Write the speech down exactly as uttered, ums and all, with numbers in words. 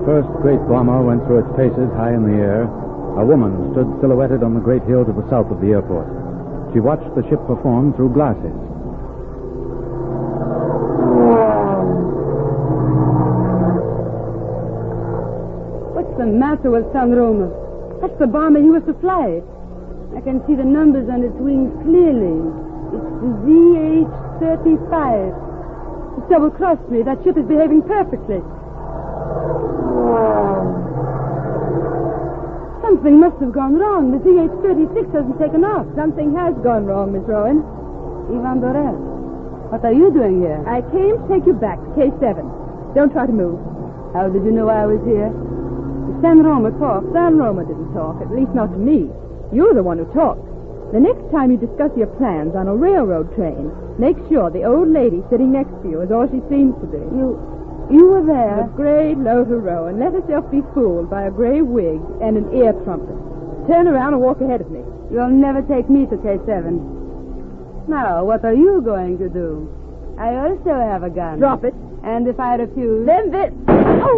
first great bomber went through its paces high in the air, a woman stood silhouetted on the great hill to the south of the airport. She watched the ship perform through glasses. What's the matter with San Roma? That's the bomber he was to fly. I can see the numbers on its wings clearly. It's the Z H thirty-five. It's double-crossed me. That ship is behaving perfectly. Something must have gone wrong. The Z H thirty-six hasn't taken off. Something has gone wrong, Miss Rowan. Ivan Dorel, what are you doing here? I came to take you back to K seven. Don't try to move. How did you know I was here? If San Roma talked, San Roma didn't talk, at least not to me. You're the one who talked. The next time you discuss your plans on a railroad train, make sure the old lady sitting next to you is all she seems to be. You... You were there. The great Lothar Rowan let herself be fooled by a gray wig and an ear trumpet. Turn around and walk ahead of me. You'll never take me to K seven. Now, what are you going to do? I also have a gun. Drop it. And if I refuse... Then this... Oh!